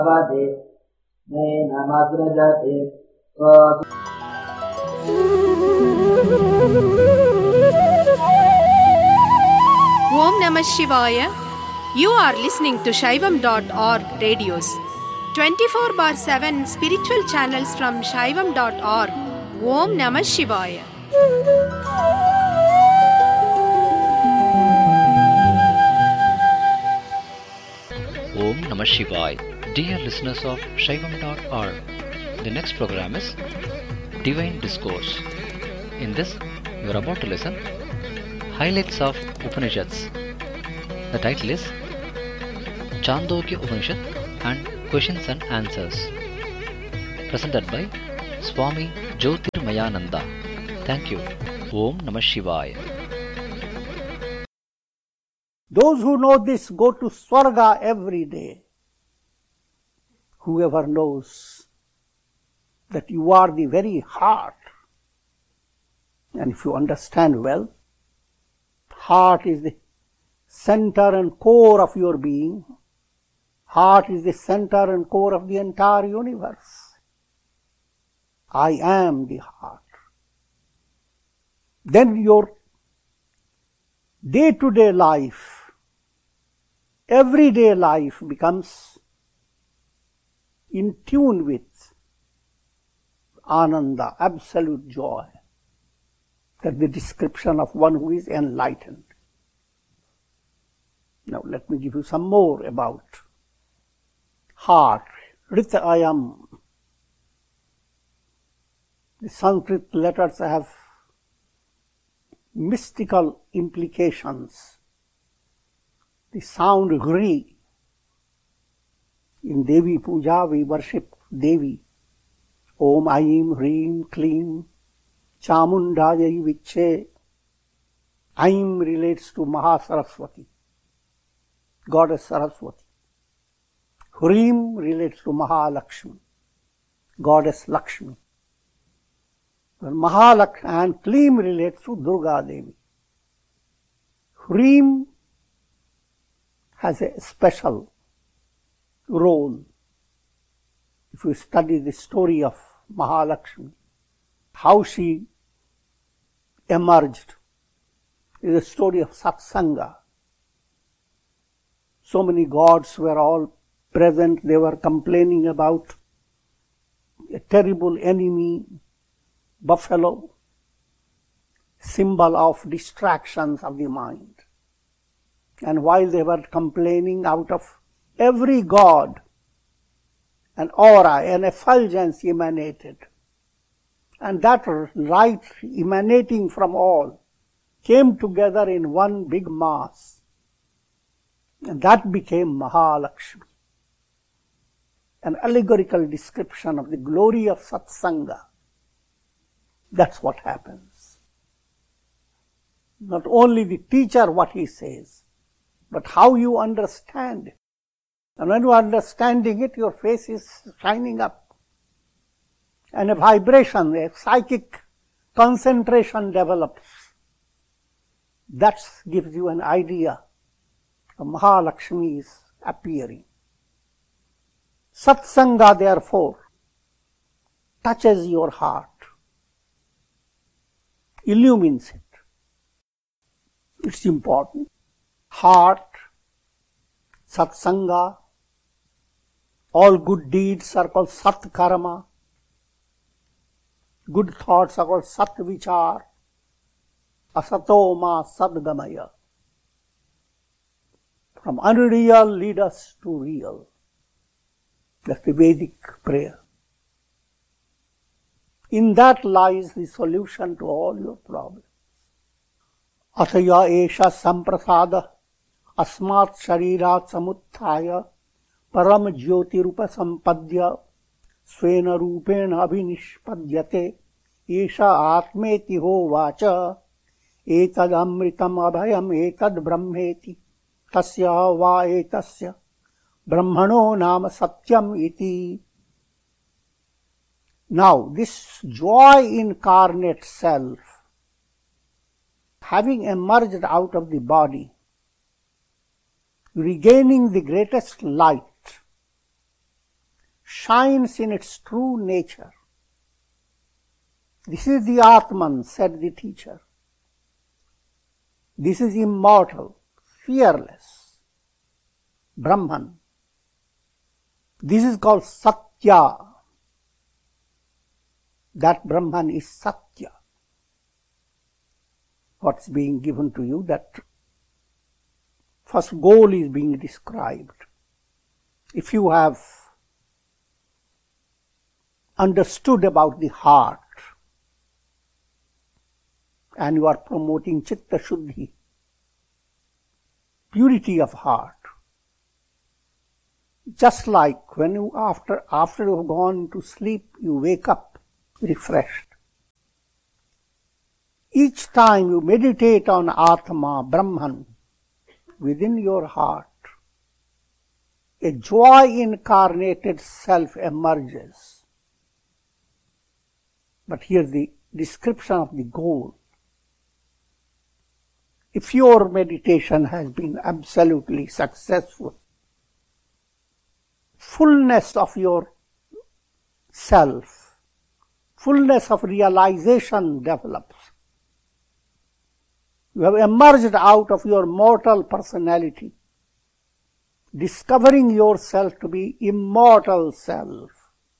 Om Namah Shivaya. You are listening to Shaivam.org radios. 24/7 spiritual channels from Shaivam.org. Om Namah Shivaya. Om Namah Shivaya. Dear listeners of Shaivam.org, the next program is Divine Discourse. In this, you are about to listen Highlights of Upanishads. The title is Chandogya Upanishad and Questions and Answers. Presented by Swami Jyotirmayananda. Thank you. Om Namah Shivaya. Those who know this go to Swarga every day. Whoever knows that you are the very heart, and if you understand well, heart is the center and core of your being. Heart is the center and core of the entire universe. I am the heart. Then your day-to-day life, everyday life becomes in tune with Ananda, absolute joy. That's the description of one who is enlightened. Now let me give you some more about heart. Hritayam. The Sanskrit letters have mystical implications. The sound Hri. In Devi Puja we worship Devi. Om Aim Hrim Klim Chamundayai Vichhe. Aim relates to Mahasaraswati, Goddess Saraswati. Hrim relates to Mahalakshmi, Goddess Lakshmi. Mahalakshmi and Klim relates to Durga Devi. Hrim has a special role. If you study the story of Mahalakshmi, how she emerged, is a story of satsanga. So many gods were all present. They were complaining about a terrible enemy, buffalo, symbol of distractions of the mind. And while they were complaining, out of every god, an aura, an effulgence emanated. And that light emanating from all came together in one big mass. And that became Mahalakshmi. An allegorical description of the glory of satsanga. That's what happens. Not only the teacher what he says, but how you understand it. And when you are understanding it, your face is shining up. And a vibration, a psychic concentration develops. That gives you an idea of Mahalakshmi is appearing. Satsanga, therefore, touches your heart, illumines it. It's important. Heart, satsanga, all good deeds are called sat karma. Good thoughts are called sat vichar. Asato ma sadgamaya. From unreal lead us to real. That's the Vedic prayer. In that lies the solution to all your problems. Athaya esha samprasada asmat sharirat samuthaya param jyoti rupa sampadya svena rupena abhinishpadyate esha atmeti ho vacha etad amritam abhayam etad brahmeti tasya va etasya brahmano nama satyam iti. Now, this joy incarnate self, having emerged out of the body, regaining the greatest light, shines in its true nature. This is the Atman, said the teacher. This is immortal, fearless, Brahman. This is called Satya. That Brahman is Satya. What's being given to you, that first goal is being described. If you have understood about the heart and you are promoting Chitta Shuddhi, purity of heart, just like when you after you have gone to sleep, you wake up refreshed. Each time you meditate on Atma, Brahman, within your heart, a joy incarnated self emerges. But here's the description of the goal. If your meditation has been absolutely successful, fullness of your self, fullness of realization develops. You have emerged out of your mortal personality, discovering yourself to be immortal self,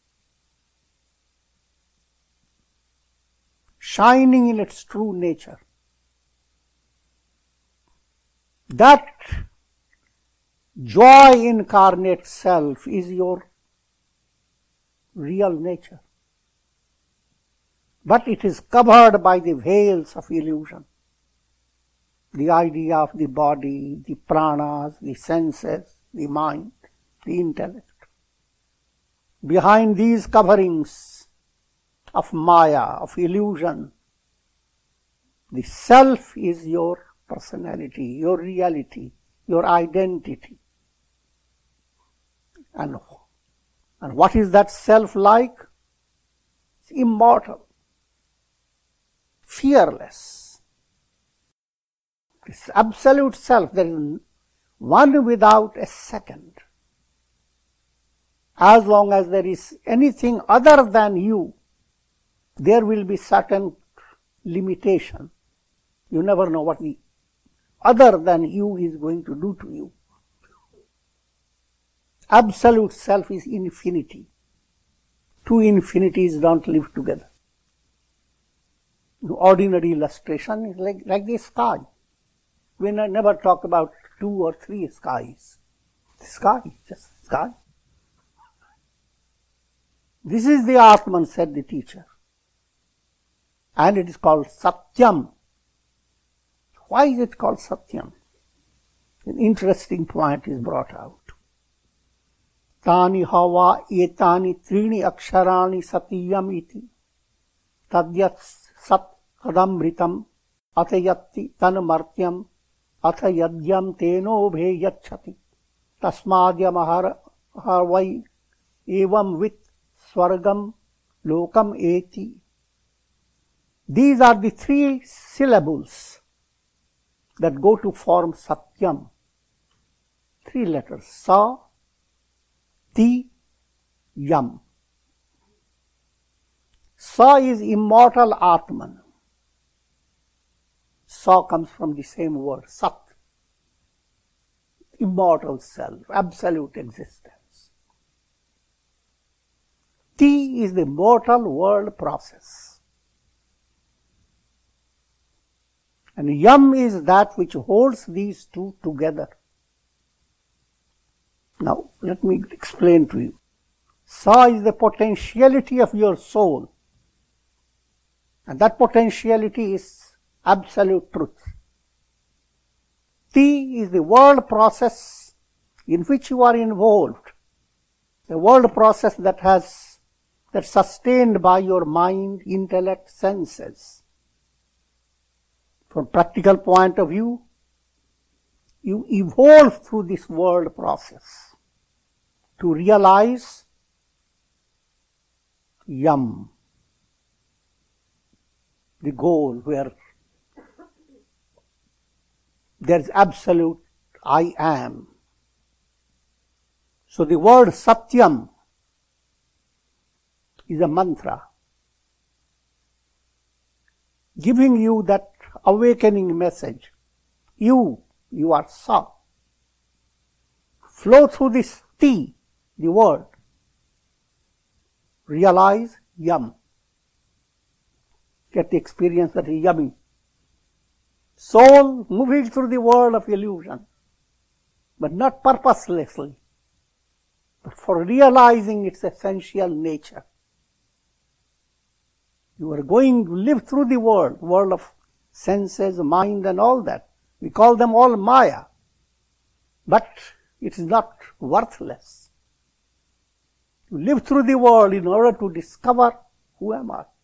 shining in its true nature. That joy incarnate self is your real nature. But it is covered by the veils of illusion. The idea of the body, the pranas, the senses, the mind, the intellect. Behind these coverings of Maya, of illusion, the self is your personality, your reality, your identity. And what is that self like? It's immortal, fearless. This absolute self, there is one without a second. As long as there is anything other than you, there will be certain limitation. You never know what the other than you is going to do to you. Absolute self is infinity. Two infinities don't live together. The ordinary illustration is like the sky. We never talk about 2 or 3 skies. The sky, just sky. This is the Atman, said the teacher. And it is called Satyam. Why is it called Satyam? An interesting point is brought out. Tani hava etani trini aksharani satyam iti tadyat sat kadamritam atayatti tanmartyam athayadyam teno bheyachati tasmadyam harvai evam vit swargam lokam eti. These are the 3 syllables that go to form Satyam. 3 letters. Sa, Ti, Yam. Sa is immortal Atman. Sa comes from the same word, Sat. Immortal self, absolute existence. Ti is the mortal world process. And Yam is that which holds these two together. Now, let me explain to you. Sa is the potentiality of your soul. And that potentiality is absolute truth. Ti is the world process in which you are involved. The world process that's sustained by your mind, intellect, senses. From practical point of view, you evolve through this world process to realize Yam, the goal where there is absolute I am. So the word Satyam is a mantra, giving you that awakening message. You are Sa. Flow through this T, the word. Realize Yum. Get the experience that is yummy. Soul moving through the world of illusion, but not purposelessly, but for realizing its essential nature. You are going to live through the world of senses, mind and all that. We call them all Maya. But it is not worthless. You live through the world in order to discover who am I.